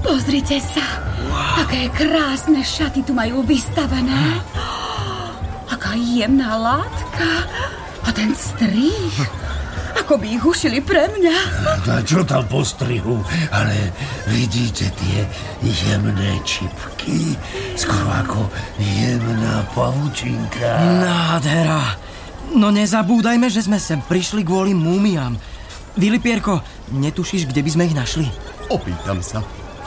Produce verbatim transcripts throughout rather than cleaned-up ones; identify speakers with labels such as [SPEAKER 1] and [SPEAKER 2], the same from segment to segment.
[SPEAKER 1] Pozrite sa, wow. Aké krásne šaty tu majú vystavené. Aká jemná látka. A ten strih. Ako by ich ušili pre mňa.
[SPEAKER 2] A čo tam postrihu? Ale vidíte tie jemné čipky? Skoro ako jemná pavučinka.
[SPEAKER 3] Nádhera. No nezabúdajme, že sme sem prišli kvôli múmiám. Vilipierko, netušíš, kde by sme ich našli?
[SPEAKER 4] Opýtam sa.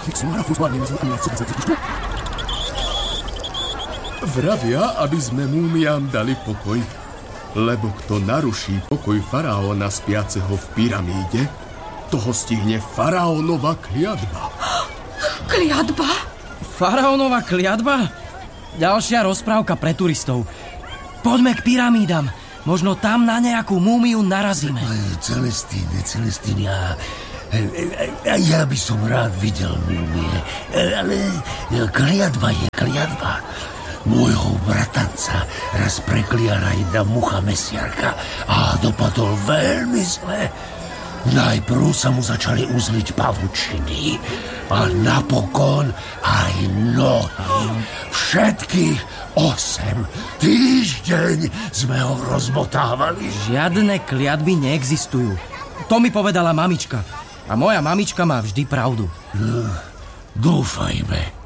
[SPEAKER 4] Vravia, aby sme múmiám dali pokoj. Lebo kto naruší pokoj faraóna spiaceho v pyramíde, toho stihne faraónova kliatba.
[SPEAKER 1] Kliatba?
[SPEAKER 3] Faraónova kliatba? Ďalšia rozprávka pre turistov. Poďme k pyramídam. Možno tam na nejakú múmiu narazíme.
[SPEAKER 2] Celestín, Celestín, ja... Ja by som rád videl múmie. Ale kliatba je kliatba. Môjho bratanca raz prekliala jedna mucha mesiarka a dopadol veľmi zle. Najprv sa mu začali uzliť pavučiny a napokon aj nohy. Všetkých osem týždeň sme ho rozmotávali.
[SPEAKER 3] Žiadne kliatby neexistujú. To mi povedala mamička. A moja mamička má vždy pravdu.
[SPEAKER 2] No, dúfajme.